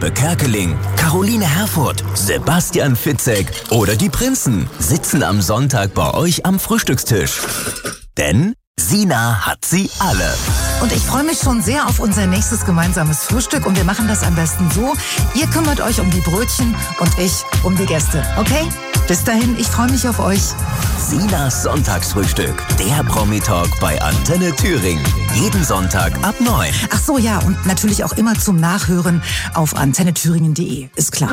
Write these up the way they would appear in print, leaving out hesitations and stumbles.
Jeppe Kerkeling, Caroline Herfurth, Sebastian Fitzek oder die Prinzen sitzen am Sonntag bei euch am Frühstückstisch. Denn Sina hat sie alle. Und ich freue mich schon sehr auf unser nächstes gemeinsames Frühstück. Und wir machen das am besten so: Ihr kümmert euch um die Brötchen und ich um die Gäste. Okay? Bis dahin, ich freue mich auf euch. Sinas Sonntagsfrühstück, der Promi-Talk bei Antenne Thüringen. Jeden Sonntag ab 9. Ach so, ja, und natürlich auch immer zum Nachhören auf antennethüringen.de. Ist klar.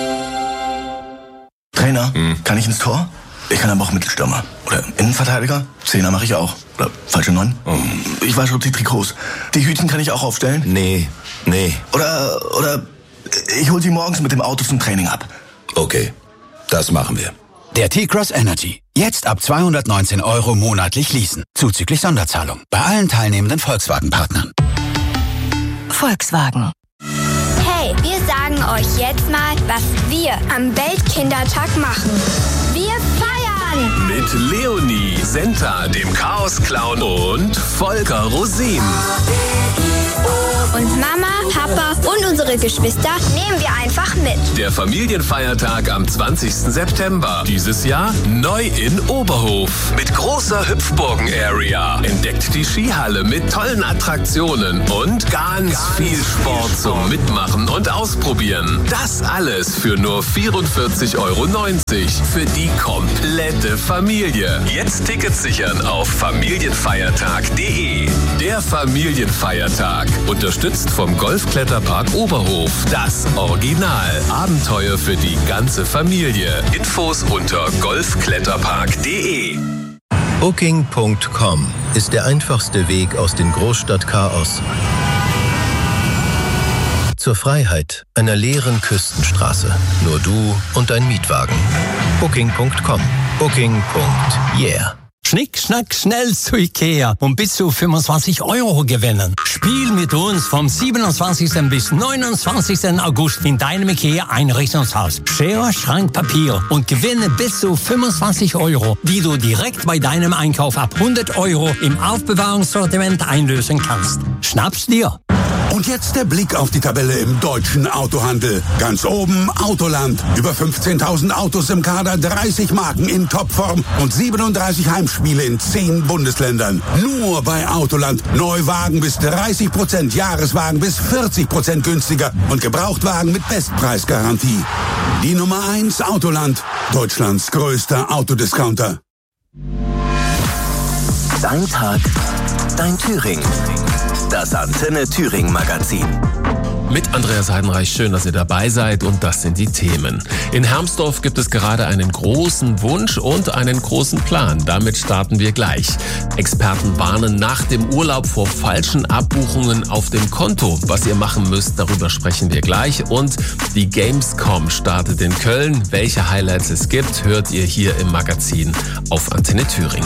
Trainer, kann ich ins Tor? Ich kann aber auch Mittelstürmer. Oder Innenverteidiger? Zehner mache ich auch. Oder falsche 9? Ich wasche die Trikots. Die Hütchen kann ich auch aufstellen? Nee. Oder ich hol sie morgens mit dem Auto zum Training ab. Okay, das machen wir. Der T-Cross Energy. Jetzt ab 219 € monatlich leasen. Zuzüglich Sonderzahlung. Bei allen teilnehmenden Volkswagen-Partnern. Volkswagen. Hey, wir sagen euch jetzt mal, was wir am Weltkindertag machen. Wir feiern! Mit Leonie, Senta, dem Chaos-Clown und Volker Rosin. Und Mama, Papa und unsere Geschwister nehmen wir einfach mit. Der Familienfeiertag am 20. September. Dieses Jahr neu in Oberhof. Mit großer Hüpfburgen-Area. Entdeckt die Skihalle mit tollen Attraktionen und ganz viel Sport zum Mitmachen und Ausprobieren. Das alles für nur 44,90 € für die komplette Familie. Jetzt Tickets sichern auf familienfeiertag.de. Der Familienfeiertag. Unterstützt vom Golfkletterpark Oberhof. Das Original. Abenteuer für die ganze Familie. Infos unter golfkletterpark.de. Booking.com ist der einfachste Weg aus dem Großstadtchaos zur Freiheit einer leeren Küstenstraße. Nur du und dein Mietwagen. Booking.com. Booking.yeah. Schnick, schnack, schnell zu Ikea und bis zu 25 € gewinnen. Spiel mit uns vom 27. bis 29. August in deinem Ikea-Einrichtungshaus. Schere, Schrank, Papier und gewinne bis zu 25 €, die du direkt bei deinem Einkauf ab 100 € im Aufbewahrungssortiment einlösen kannst. Schnapp's dir! Und jetzt der Blick auf die Tabelle im deutschen Autohandel. Ganz oben Autoland. Über 15.000 Autos im Kader, 30 Marken in Topform und 37 Heimspiele in 10 Bundesländern. Nur bei Autoland. Neuwagen bis 30%, Jahreswagen bis 40% günstiger und Gebrauchtwagen mit Bestpreisgarantie. Die Nummer 1 Autoland. Deutschlands größter Autodiscounter. Dein Tag, dein Thüringen. Das Antenne Thüringen Magazin. Mit Andreas Heidenreich, schön, dass ihr dabei seid und das sind die Themen. In Hermsdorf gibt es gerade einen großen Wunsch und einen großen Plan. Damit starten wir gleich. Experten warnen nach dem Urlaub vor falschen Abbuchungen auf dem Konto. Was ihr machen müsst, darüber sprechen wir gleich. Und die Gamescom startet in Köln. Welche Highlights es gibt, hört ihr hier im Magazin auf Antenne Thüringen.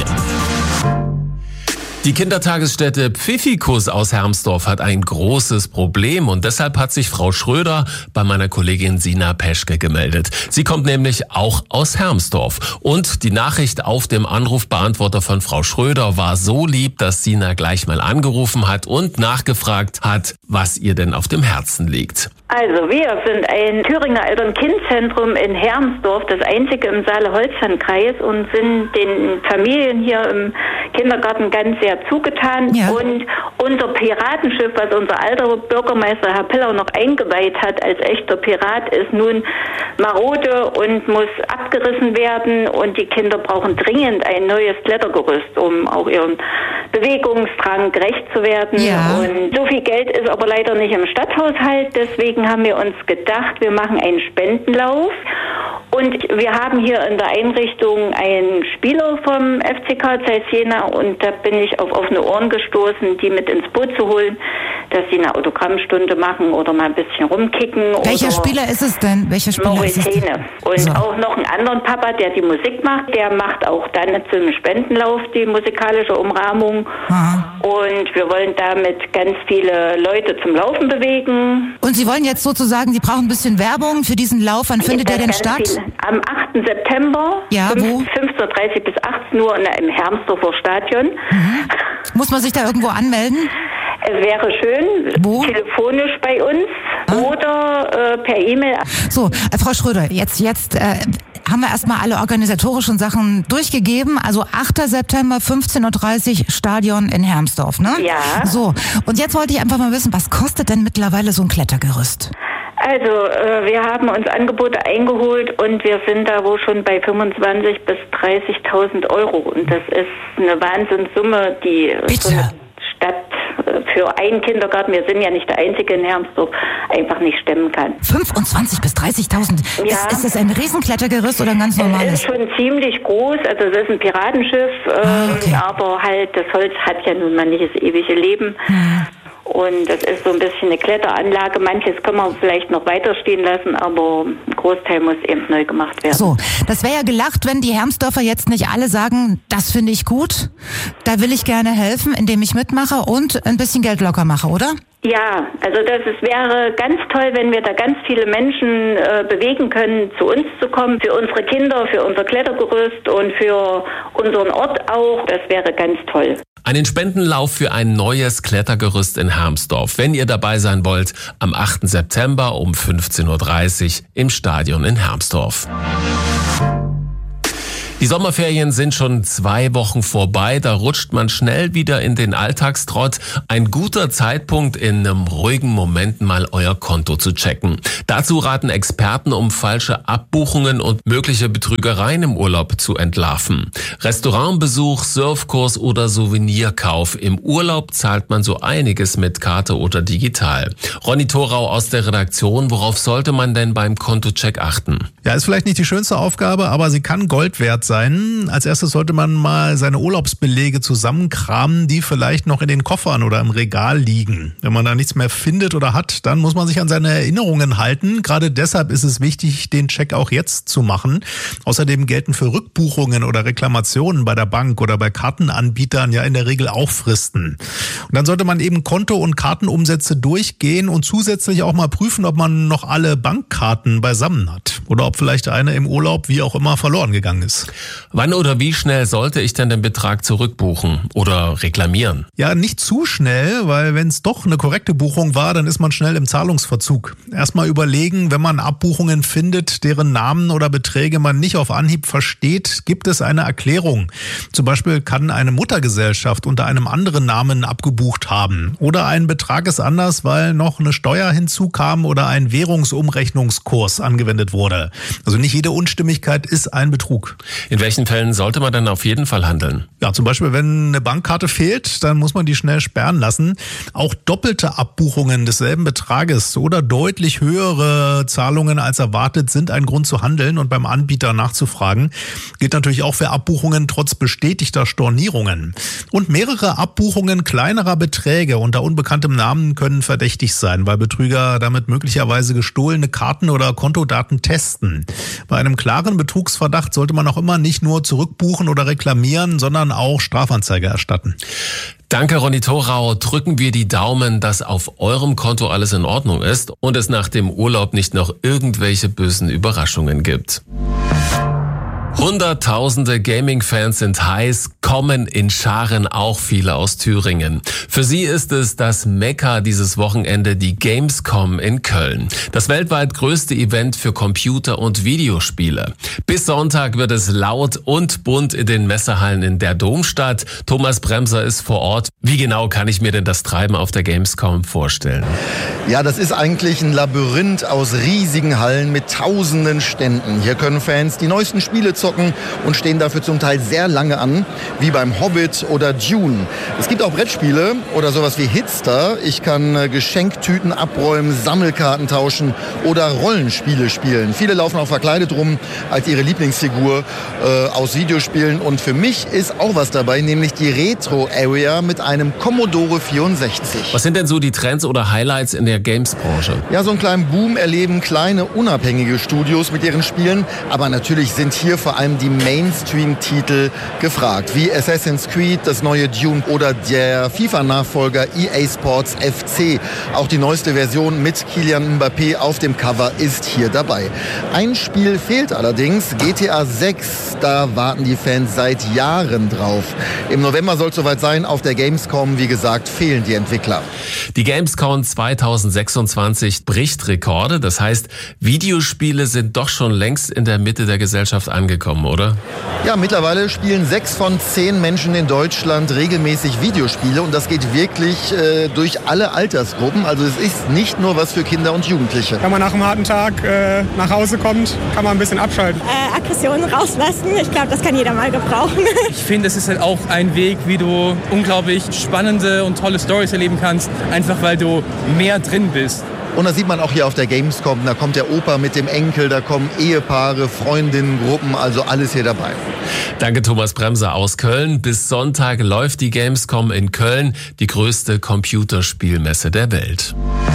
Die Kindertagesstätte Pfiffikus aus Hermsdorf hat ein großes Problem und deshalb hat sich Frau Schröder bei meiner Kollegin Sina Peschke gemeldet. Sie kommt nämlich auch aus Hermsdorf und die Nachricht auf dem Anrufbeantworter von Frau Schröder war so lieb, dass Sina gleich mal angerufen hat und nachgefragt hat, was ihr denn auf dem Herzen liegt. Also wir sind ein Thüringer Eltern-Kind-Zentrum in Hermsdorf, das einzige im Saale-Holstein-Kreis und sind den Familien hier im Kindergarten ganz sehr zugetan. Ja. Und unser Piratenschiff, was unser alter Bürgermeister Herr Pillau noch eingeweiht hat als echter Pirat, ist nun marode und muss abgerissen werden und die Kinder brauchen dringend ein neues Klettergerüst, um auch ihrem Bewegungsdrang gerecht zu werden. Ja. Und so viel Geld ist aber leider nicht im Stadthaushalt, deswegen haben wir uns gedacht, wir machen einen Spendenlauf und wir haben hier in der Einrichtung einen Spieler vom FCK Zeiss Jena und da bin ich auf offene Ohren gestoßen, die mit ins Boot zu holen, dass sie eine Autogrammstunde machen oder mal ein bisschen rumkicken. Welcher Spieler ist es denn? Mauritene. Und so. Auch noch einen anderen Papa, der die Musik macht, der macht auch dann zum Spendenlauf die musikalische Umrahmung. Aha. Und wir wollen damit ganz viele Leute zum Laufen bewegen. Und Sie wollen jetzt sozusagen, Sie brauchen ein bisschen Werbung für diesen Lauf. Wann findet der denn statt? Am 8. September, ja, 15:30 bis 18 Uhr im Hermsdorfer Stadion. Mhm. Muss man sich da irgendwo anmelden? Es wäre schön, telefonisch bei uns oder per E-Mail. So, Frau Schröder, jetzt haben wir erstmal alle organisatorischen Sachen durchgegeben. Also 8. September, 15.30 Uhr, Stadion in Hermsdorf, ne? Ja. So, und jetzt wollte ich einfach mal wissen, was kostet denn mittlerweile so ein Klettergerüst? Also, wir haben uns Angebote eingeholt und wir sind da wohl schon bei 25.000 bis 30.000 Euro. Und das ist eine Wahnsinnssumme, die so eine Stadt für einen Kindergarten, wir sind ja nicht der einzige in Hermsdorf, einfach nicht stemmen kann. 25.000 bis 30.000? Ja. Ist das ein Riesenklettergerüst oder ein ganz normales? Es ist schon ziemlich groß, also es ist ein Piratenschiff, aber halt das Holz hat ja nun mal nicht das ewige Leben. Und das ist so ein bisschen eine Kletteranlage. Manches können wir vielleicht noch weiter stehen lassen, aber ein Großteil muss eben neu gemacht werden. So, das wäre ja gelacht, wenn die Hermsdorfer jetzt nicht alle sagen, das finde ich gut, da will ich gerne helfen, indem ich mitmache und ein bisschen Geld locker mache, oder? Ja, also wäre ganz toll, wenn wir da ganz viele Menschen bewegen können, zu uns zu kommen, für unsere Kinder, für unser Klettergerüst und für unseren Ort auch. Das wäre ganz toll. Einen Spendenlauf für ein neues Klettergerüst in Hermsdorf. Wenn ihr dabei sein wollt, am 8. September um 15.30 Uhr im Stadion in Hermsdorf. Die Sommerferien sind schon 2 Wochen vorbei, da rutscht man schnell wieder in den Alltagstrott. Ein guter Zeitpunkt, in einem ruhigen Moment mal euer Konto zu checken. Dazu raten Experten, um falsche Abbuchungen und mögliche Betrügereien im Urlaub zu entlarven. Restaurantbesuch, Surfkurs oder Souvenirkauf. Im Urlaub zahlt man so einiges mit Karte oder digital. Ronny Thorau aus der Redaktion, worauf sollte man denn beim Kontocheck achten? Ja, ist vielleicht nicht die schönste Aufgabe, aber sie kann Gold wert sein. Als erstes sollte man mal seine Urlaubsbelege zusammenkramen, die vielleicht noch in den Koffern oder im Regal liegen. Wenn man da nichts mehr findet oder hat, dann muss man sich an seine Erinnerungen halten. Gerade deshalb ist es wichtig, den Check auch jetzt zu machen. Außerdem gelten für Rückbuchungen oder Reklamationen bei der Bank oder bei Kartenanbietern ja in der Regel auch Fristen. Und dann sollte man eben Konto- und Kartenumsätze durchgehen und zusätzlich auch mal prüfen, ob man noch alle Bankkarten beisammen hat oder ob vielleicht eine im Urlaub wie auch immer verloren gegangen ist. Wann oder wie schnell sollte ich denn den Betrag zurückbuchen oder reklamieren? Ja, nicht zu schnell, weil wenn es doch eine korrekte Buchung war, dann ist man schnell im Zahlungsverzug. Erstmal überlegen, wenn man Abbuchungen findet, deren Namen oder Beträge man nicht auf Anhieb versteht, gibt es eine Erklärung. Zum Beispiel kann eine Muttergesellschaft unter einem anderen Namen abgebucht haben. Oder ein Betrag ist anders, weil noch eine Steuer hinzukam oder ein Währungsumrechnungskurs angewendet wurde. Also nicht jede Unstimmigkeit ist ein Betrug. In welchen Fällen sollte man dann auf jeden Fall handeln? Ja, zum Beispiel, wenn eine Bankkarte fehlt, dann muss man die schnell sperren lassen. Auch doppelte Abbuchungen desselben Betrages oder deutlich höhere Zahlungen als erwartet sind ein Grund zu handeln und beim Anbieter nachzufragen. Gilt natürlich auch für Abbuchungen trotz bestätigter Stornierungen. Und mehrere Abbuchungen kleinerer Beträge unter unbekanntem Namen können verdächtig sein, weil Betrüger damit möglicherweise gestohlene Karten oder Kontodaten testen. Bei einem klaren Betrugsverdacht sollte man auch immer nicht nur zurückbuchen oder reklamieren, sondern auch Strafanzeige erstatten. Danke, Ronny Thorau. Drücken wir die Daumen, dass auf eurem Konto alles in Ordnung ist und es nach dem Urlaub nicht noch irgendwelche bösen Überraschungen gibt. Hunderttausende Gaming-Fans sind heiß, kommen in Scharen auch viele aus Thüringen. Für sie ist es das Mekka dieses Wochenende, die Gamescom in Köln. Das weltweit größte Event für Computer- und Videospiele. Bis Sonntag wird es laut und bunt in den Messehallen in der Domstadt. Thomas Bremser ist vor Ort. Wie genau kann ich mir denn das Treiben auf der Gamescom vorstellen? Ja, das ist eigentlich ein Labyrinth aus riesigen Hallen mit tausenden Ständen. Hier können Fans die neuesten Spiele zocken und stehen dafür zum Teil sehr lange an, wie beim Hobbit oder Dune. Es gibt auch Brettspiele oder sowas wie Hitster. Ich kann Geschenktüten abräumen, Sammelkarten tauschen oder Rollenspiele spielen. Viele laufen auch verkleidet rum als ihre Lieblingsfigur aus Videospielen. Und für mich ist auch was dabei, nämlich die Retro-Area mit einem Commodore 64. Was sind denn so die Trends oder Highlights in der Games-Branche? Ja, so einen kleinen Boom erleben kleine unabhängige Studios mit ihren Spielen. Aber natürlich sind hier vor vor allem die Mainstream-Titel gefragt, wie Assassin's Creed, das neue Dune oder der FIFA-Nachfolger EA Sports FC. Auch die neueste Version mit Kylian Mbappé auf dem Cover ist hier dabei. Ein Spiel fehlt allerdings, GTA 6. Da warten die Fans seit Jahren drauf. Im November soll es soweit sein. Auf der Gamescom, wie gesagt, fehlen die Entwickler. Die Gamescom 2026 bricht Rekorde. Das heißt, Videospiele sind doch schon längst in der Mitte der Gesellschaft angekommen, oder? Ja, mittlerweile spielen 6 von 10 Menschen in Deutschland regelmäßig Videospiele. Und das geht wirklich durch alle Altersgruppen. Also es ist nicht nur was für Kinder und Jugendliche. Wenn man nach einem harten Tag nach Hause kommt, kann man ein bisschen abschalten. Aggressionen rauslassen. Ich glaube, das kann jeder mal gebrauchen. Ich finde, es ist halt auch ein Weg, wie du unglaublich spannende und tolle Storys erleben kannst, einfach weil du mehr drin bist. Und das sieht man auch hier auf der Gamescom. Da kommt der Opa mit dem Enkel, da kommen Ehepaare, Freundinnen, Gruppen, also alles hier dabei. Danke Thomas Bremser aus Köln. Bis Sonntag läuft die Gamescom in Köln, die größte Computerspielmesse der Welt.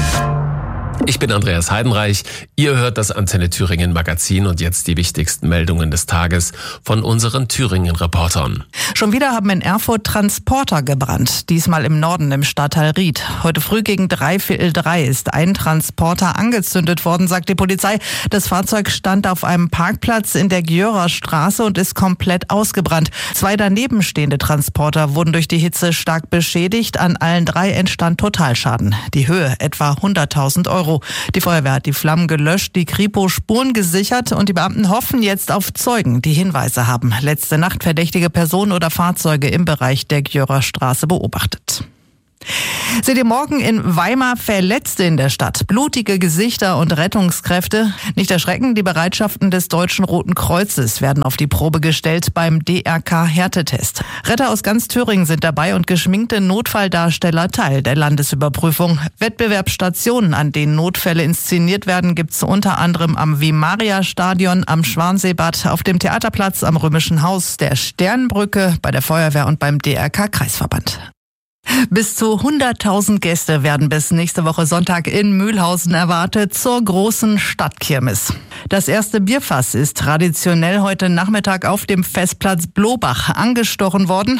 Ich bin Andreas Heidenreich. Ihr hört das Antenne Thüringen Magazin und jetzt die wichtigsten Meldungen des Tages von unseren Thüringen-Reportern. Schon wieder haben in Erfurt Transporter gebrannt, diesmal im Norden im Stadtteil Ried. Heute früh gegen 3:15 ist ein Transporter angezündet worden, sagt die Polizei. Das Fahrzeug stand auf einem Parkplatz in der Gjörer Straße und ist komplett ausgebrannt. 2 daneben stehende Transporter wurden durch die Hitze stark beschädigt. An allen 3 entstand Totalschaden. Die Höhe etwa 100.000 Euro. Die Feuerwehr hat die Flammen gelöscht, die Kripo Spuren gesichert und die Beamten hoffen jetzt auf Zeugen, die Hinweise haben. Letzte Nacht verdächtige Personen oder Fahrzeuge im Bereich der Gjörer Straße beobachtet. Seht ihr morgen in Weimar Verletzte in der Stadt? Blutige Gesichter und Rettungskräfte? Nicht erschrecken, die Bereitschaften des Deutschen Roten Kreuzes werden auf die Probe gestellt beim DRK-Härtetest. Retter aus ganz Thüringen sind dabei und geschminkte Notfalldarsteller Teil der Landesüberprüfung. Wettbewerbsstationen, an denen Notfälle inszeniert werden, gibt's unter anderem am Vimaria-Stadion, am Schwanseebad, auf dem Theaterplatz, am Römischen Haus, der Sternbrücke, bei der Feuerwehr und beim DRK-Kreisverband. Bis zu 100.000 Gäste werden bis nächste Woche Sonntag in Mühlhausen erwartet zur großen Stadtkirmes. Das erste Bierfass ist traditionell heute Nachmittag auf dem Festplatz Blobach angestochen worden.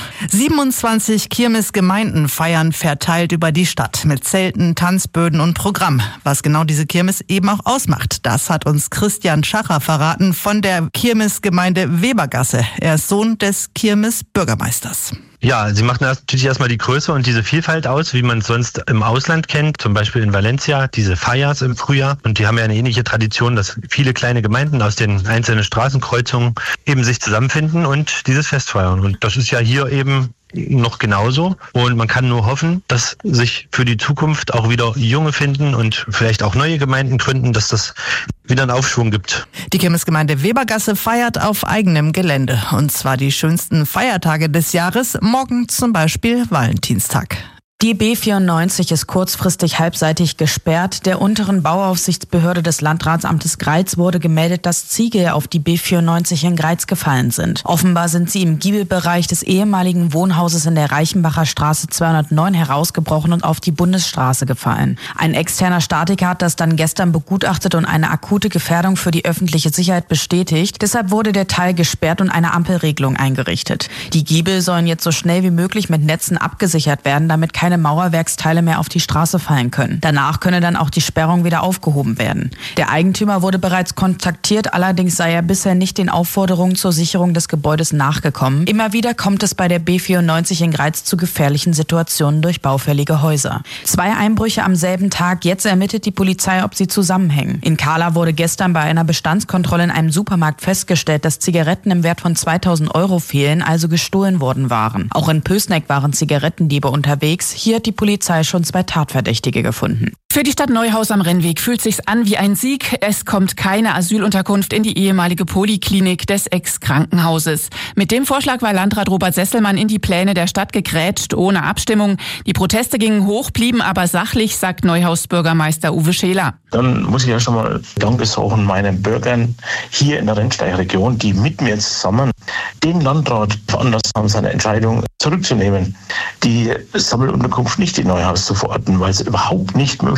27 Kirmesgemeinden feiern verteilt über die Stadt mit Zelten, Tanzböden und Programm. Was genau diese Kirmes eben auch ausmacht, das hat uns Christian Schacher verraten von der Kirmesgemeinde Webergasse. Er ist Sohn des Kirmesbürgermeisters. Ja, sie macht natürlich erstmal die Größe und diese Vielfalt aus, wie man es sonst im Ausland kennt. Zum Beispiel in Valencia, diese Fallas im Frühjahr. Und die haben ja eine ähnliche Tradition, dass viele kleine Gemeinden aus den einzelnen Straßenkreuzungen eben sich zusammenfinden und dieses Fest feiern. Und das ist ja hier eben noch genauso. Und man kann nur hoffen, dass sich für die Zukunft auch wieder Junge finden und vielleicht auch neue Gemeinden gründen, dass das wieder einen Aufschwung gibt. Die Kirmesgemeinde Webergasse feiert auf eigenem Gelände. Und zwar die schönsten Feiertage des Jahres. Morgen zum Beispiel Valentinstag. Die B94 ist kurzfristig halbseitig gesperrt. Der unteren Bauaufsichtsbehörde des Landratsamtes Greiz wurde gemeldet, dass Ziegel auf die B94 in Greiz gefallen sind. Offenbar sind sie im Giebelbereich des ehemaligen Wohnhauses in der Reichenbacher Straße 209 herausgebrochen und auf die Bundesstraße gefallen. Ein externer Statiker hat das dann gestern begutachtet und eine akute Gefährdung für die öffentliche Sicherheit bestätigt. Deshalb wurde der Teil gesperrt und eine Ampelregelung eingerichtet. Die Giebel sollen jetzt so schnell wie möglich mit Netzen abgesichert werden, damit keine Mauerwerksteile mehr auf die Straße fallen können. Danach könne dann auch die Sperrung wieder aufgehoben werden. Der Eigentümer wurde bereits kontaktiert, allerdings sei er bisher nicht den Aufforderungen zur Sicherung des Gebäudes nachgekommen. Immer wieder kommt es bei der B94 in Greiz zu gefährlichen Situationen durch baufällige Häuser. 2 Einbrüche am selben Tag, jetzt ermittelt die Polizei, ob sie zusammenhängen. In Kahla wurde gestern bei einer Bestandskontrolle in einem Supermarkt festgestellt, dass Zigaretten im Wert von 2.000 Euro fehlen, also gestohlen worden waren. Auch in Pößneck waren Zigarettendiebe unterwegs. Hier hat die Polizei schon 2 Tatverdächtige gefunden. Für die Stadt Neuhaus am Rennweg fühlt sich's an wie ein Sieg. Es kommt keine Asylunterkunft in die ehemalige Poliklinik des Ex-Krankenhauses. Mit dem Vorschlag war Landrat Robert Sesselmann in die Pläne der Stadt gegrätscht, ohne Abstimmung. Die Proteste gingen hoch, blieben aber sachlich, sagt Neuhaus Bürgermeister Uwe Scheler. Dann muss ich ja schon mal Danke sagen meinen Bürgern hier in der Rennsteigregion, die mit mir zusammen den Landrat veranlasst haben, seine Entscheidung zurückzunehmen, die Sammelunterkunft nicht in Neuhaus zu verorten, weil es überhaupt nicht möglich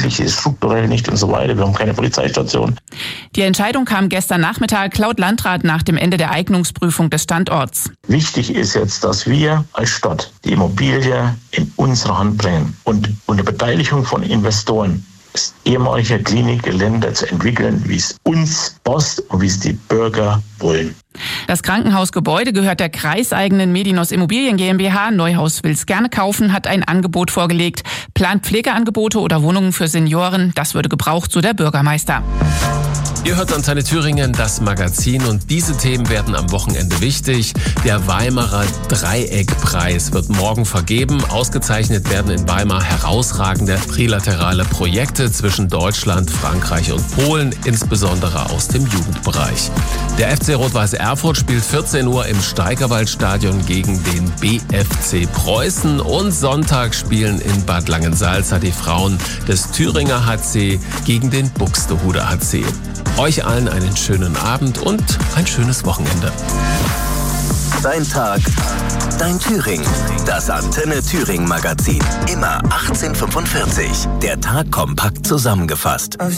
möglich ist, strukturell nicht und so weiter. Wir haben keine Polizeistation. Die Entscheidung kam gestern Nachmittag laut Landrat nach dem Ende der Eignungsprüfung des Standorts. Wichtig ist jetzt, dass wir als Stadt die Immobilie in unsere Hand bringen und unter Beteiligung von Investoren das ehemalige Klinikgelände zu entwickeln, wie es uns passt und wie es die Bürger wollen. Das Krankenhausgebäude gehört der kreiseigenen Medinos Immobilien GmbH. Neuhaus will es gerne kaufen, hat ein Angebot vorgelegt. Plant Pflegeangebote oder Wohnungen für Senioren. Das würde gebraucht, so der Bürgermeister. Ihr hört Antenne Thüringen, das Magazin, und diese Themen werden am Wochenende wichtig. Der Weimarer Dreieckpreis wird morgen vergeben. Ausgezeichnet werden in Weimar herausragende trilaterale Projekte zwischen Deutschland, Frankreich und Polen, insbesondere aus dem Jugendbereich. Der FC Rot-Weiß Erfurt spielt 14 Uhr im Steigerwaldstadion gegen den BFC Preußen, und Sonntag spielen in Bad Langensalza die Frauen des Thüringer HC gegen den Buxtehuder HC. Euch allen einen schönen Abend und ein schönes Wochenende. Dein Tag, dein Thüringen. Das Antenne Thüringen Magazin. Immer 18:45. Der Tag kompakt zusammengefasst.